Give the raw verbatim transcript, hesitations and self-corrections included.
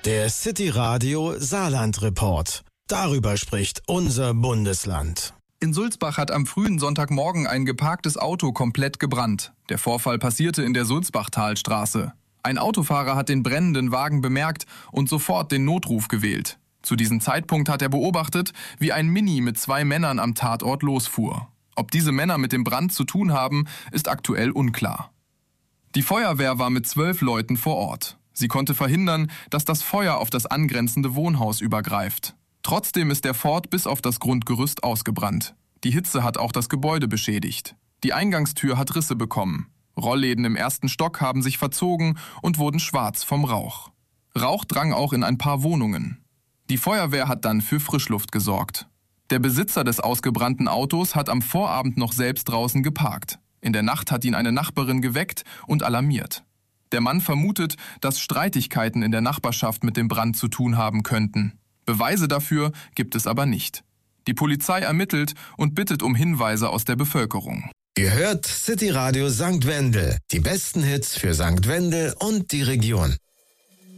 Der City Radio Saarland Report. Darüber spricht unser Bundesland. In Sulzbach hat am frühen Sonntagmorgen ein geparktes Auto komplett gebrannt. Der Vorfall passierte in der Sulzbachtalstraße. Ein Autofahrer hat den brennenden Wagen bemerkt und sofort den Notruf gewählt. Zu diesem Zeitpunkt hat er beobachtet, wie ein Mini mit zwei Männern am Tatort losfuhr. Ob diese Männer mit dem Brand zu tun haben, ist aktuell unklar. Die Feuerwehr war mit zwölf Leuten vor Ort. Sie konnte verhindern, dass das Feuer auf das angrenzende Wohnhaus übergreift. Trotzdem ist der Ford bis auf das Grundgerüst ausgebrannt. Die Hitze hat auch das Gebäude beschädigt. Die Eingangstür hat Risse bekommen. Rollläden im ersten Stock haben sich verzogen und wurden schwarz vom Rauch. Rauch drang auch in ein paar Wohnungen. Die Feuerwehr hat dann für Frischluft gesorgt. Der Besitzer des ausgebrannten Autos hat am Vorabend noch selbst draußen geparkt. In der Nacht hat ihn eine Nachbarin geweckt und alarmiert. Der Mann vermutet, dass Streitigkeiten in der Nachbarschaft mit dem Brand zu tun haben könnten. Beweise dafür gibt es aber nicht. Die Polizei ermittelt und bittet um Hinweise aus der Bevölkerung. Ihr hört City Radio Sankt Wendel. Die besten Hits für Sankt Wendel und die Region.